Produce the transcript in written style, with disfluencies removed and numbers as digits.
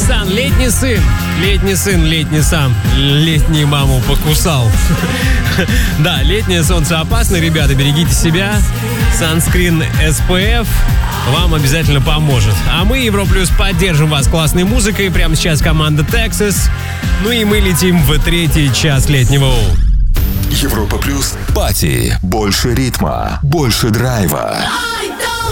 Сан, летний сын. Летний сын, летний сам. Летний маму покусал. Да, летнее солнце опасно, ребята, берегите себя. Санскрин SPF вам обязательно поможет. А мы, Европлюс, поддержим вас классной музыкой. Прямо сейчас команда Texas. Ну и мы летим в третий час летнего. Европа Плюс. Пати. Больше ритма, больше драйва.